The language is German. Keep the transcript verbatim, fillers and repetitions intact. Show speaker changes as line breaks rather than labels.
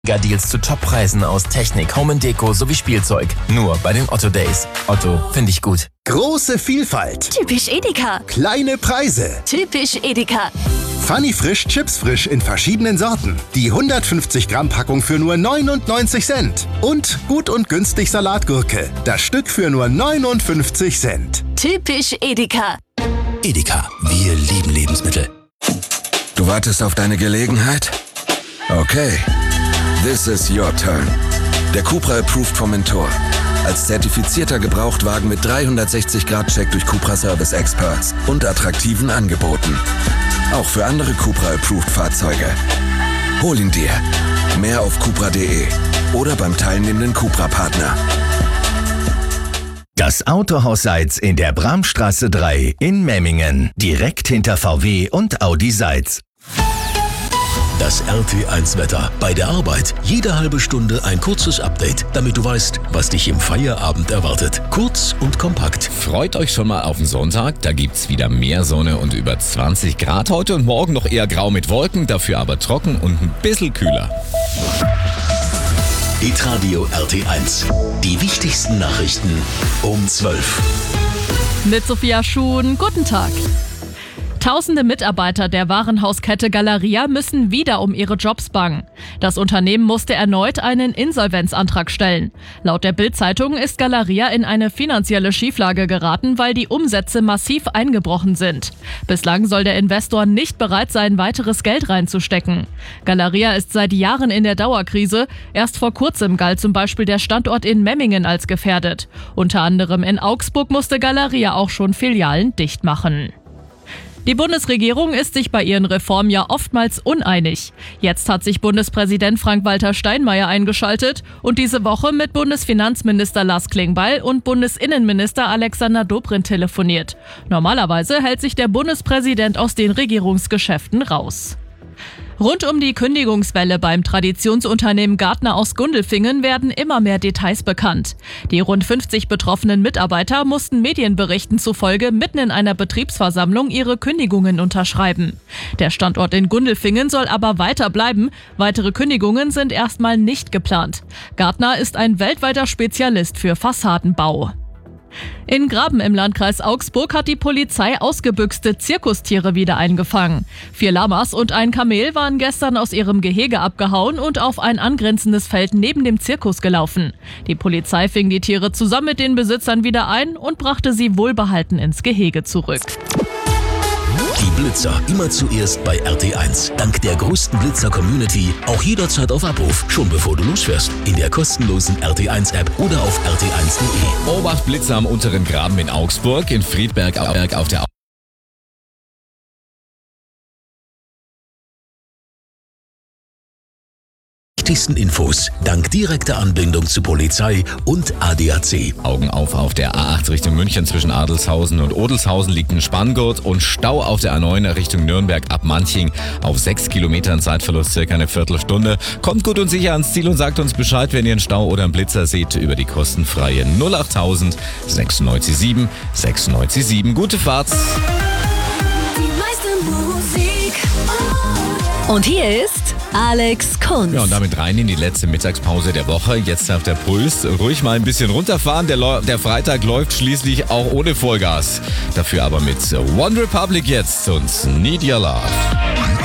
Deals zu Toppreisen aus Technik, Home and Deko sowie Spielzeug. Nur bei den Otto Days. Otto, finde ich gut.
Große Vielfalt.
Typisch Edeka.
Kleine Preise.
Typisch Edeka.
Funny Frisch, Chips Frisch in verschiedenen Sorten. Die hundertfünfzig Gramm Packung für nur neunundneunzig Cent. Und gut und günstig Salatgurke. Das Stück für nur neunundfünfzig Cent.
Typisch Edeka.
Edeka, wir lieben Lebensmittel.
Du wartest auf deine Gelegenheit? Okay. This is your turn. Der Cupra Approved vom Mentor. Als zertifizierter Gebrauchtwagen mit dreihundertsechzig Grad Check durch Cupra Service Experts und attraktiven Angeboten. Auch für andere Cupra Approved Fahrzeuge. Hol ihn dir. Mehr auf cupra punkt de oder beim teilnehmenden Cupra-Partner.
Das Autohaus Seitz in der Bramstraße drei in Memmingen. Direkt hinter V W und Audi Seitz.
Das R T eins Wetter. Bei der Arbeit jede halbe Stunde ein kurzes Update, damit du weißt, was dich im Feierabend erwartet. Kurz und kompakt.
Freut euch schon mal auf den Sonntag. Da gibt's wieder mehr Sonne und über zwanzig Grad. Heute und morgen noch eher grau mit Wolken, dafür aber trocken und ein bisschen kühler.
Hitradio R T eins. Die wichtigsten Nachrichten um zwölf.
Mit Sophia Schuhn, guten Tag. Tausende Mitarbeiter der Warenhauskette Galeria müssen wieder um ihre Jobs bangen. Das Unternehmen musste erneut einen Insolvenzantrag stellen. Laut der Bild-Zeitung ist Galeria in eine finanzielle Schieflage geraten, weil die Umsätze massiv eingebrochen sind. Bislang soll der Investor nicht bereit sein, weiteres Geld reinzustecken. Galeria ist seit Jahren in der Dauerkrise. Erst vor kurzem galt zum Beispiel der Standort in Memmingen als gefährdet. Unter anderem in Augsburg musste Galeria auch schon Filialen dicht machen. Die Bundesregierung ist sich bei ihren Reformen ja oftmals uneinig. Jetzt hat sich Bundespräsident Frank-Walter Steinmeier eingeschaltet und diese Woche mit Bundesfinanzminister Lars Klingbeil und Bundesinnenminister Alexander Dobrindt telefoniert. Normalerweise hält sich der Bundespräsident aus den Regierungsgeschäften raus. Rund um die Kündigungswelle beim Traditionsunternehmen Gartner aus Gundelfingen werden immer mehr Details bekannt. Die rund fünfzig betroffenen Mitarbeiter mussten Medienberichten zufolge mitten in einer Betriebsversammlung ihre Kündigungen unterschreiben. Der Standort in Gundelfingen soll aber weiter bleiben. Weitere Kündigungen sind erstmal nicht geplant. Gartner ist ein weltweiter Spezialist für Fassadenbau. In Graben im Landkreis Augsburg hat die Polizei ausgebüxte Zirkustiere wieder eingefangen. Vier Lamas und ein Kamel waren gestern aus ihrem Gehege abgehauen und auf ein angrenzendes Feld neben dem Zirkus gelaufen. Die Polizei fing die Tiere zusammen mit den Besitzern wieder ein und brachte sie wohlbehalten ins Gehege zurück.
Die Blitzer immer zuerst bei R T eins. Dank der größten Blitzer-Community auch jederzeit auf Abruf, schon bevor du losfährst. In der kostenlosen R T eins App oder auf r t eins punkt de.
Obacht Blitzer am unteren Graben in Augsburg, in Friedberg auf der
Wichtigsten Infos dank direkter Anbindung zu Polizei und A D A C.
Augen auf auf der A acht Richtung München zwischen Adelshausen und Odelshausen liegt ein Spanngurt und Stau auf der A neun Richtung Nürnberg ab Manching auf sechs Kilometern, Zeitverlust circa eine Viertelstunde. Kommt gut und sicher ans Ziel und sagt uns Bescheid, wenn ihr einen Stau oder einen Blitzer seht, über die kostenfreie null achttausend sechsundneunzig sieben sechsundneunzig sieben. Gute Fahrt!
Die meiste Musik. Und hier ist Alex Kunz.
Ja, und damit rein in die letzte Mittagspause der Woche. Jetzt darf der Puls ruhig mal ein bisschen runterfahren. Der, Lo- der Freitag läuft schließlich auch ohne Vollgas. Dafür aber mit One Republic jetzt und Need Your Love.